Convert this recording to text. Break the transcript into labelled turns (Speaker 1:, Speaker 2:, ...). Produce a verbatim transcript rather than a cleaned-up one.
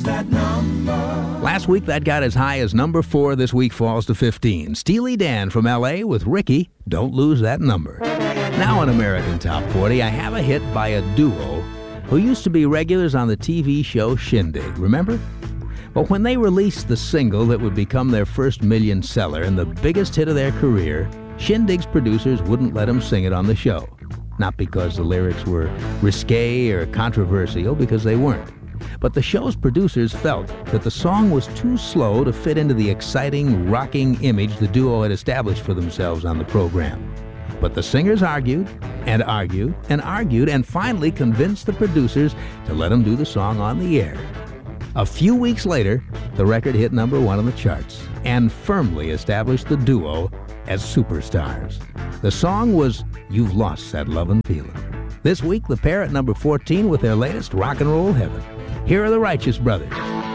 Speaker 1: that number.
Speaker 2: Last week, that got as high as number four. This week falls to fifteen. Steely Dan from L A with Ricky, Don't Lose That Number. Now on American Top forty, I have a hit by a duo who used to be regulars on the T V show Shindig. Remember? But when they released the single that would become their first million seller and the biggest hit of their career, Shindig's producers wouldn't let them sing it on the show. Not because the lyrics were risque or controversial, because they weren't. But the show's producers felt that the song was too slow to fit into the exciting, rocking image the duo had established for themselves on the program. But the singers argued and argued and argued and finally convinced the producers to let them do the song on the air. A few weeks later, the record hit number one on the charts and firmly established the duo as superstars. The song was You've Lost That Lovin' Feelin'. This week, the pair at number fourteen with their latest Rock and Roll Heaven. Here are the Righteous Brothers.